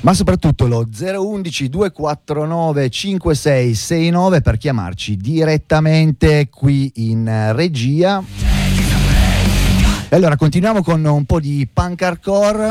ma soprattutto lo 011 249 5669 per chiamarci direttamente qui in regia. E allora continuiamo con un po' di punk hardcore.